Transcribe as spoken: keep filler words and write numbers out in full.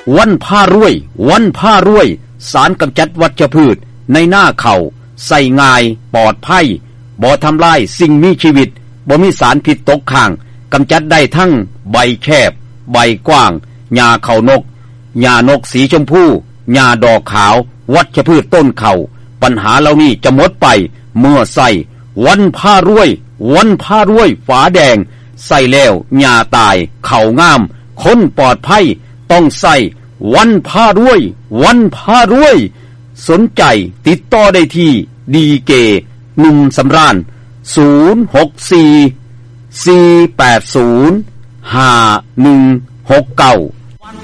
วันผ้ารวยวันผ้ารวยสารกำจัดวัชพืชในหน้าเขาใส่ง่ายปลอดภัยบ่ทำลายสิ่งมีชีวิตบ่มีสารพิษตกค้างกำจัดได้ทั้งใบแคบใบกว้างหญ้าเขานกหญ้านกสีชมพูหญ้าดอกขาววัชพืชต้นเขาปัญหาเหล่านี้จะหมดไปเมื่อใส่วันผ้ารวยวันผ้ารวยฝาแดงใส่แล้วหญ้าตายเขางามคนปลอดภัยต้องใส่วันผ้ารวยวันผ้ารวยสนใจติดต่อได้ที่ดีเกหนุ่มสำราญศูนย์ หก สี่ สี่ แปด ศูนย์ ห้า หนึ่ง หก เก้า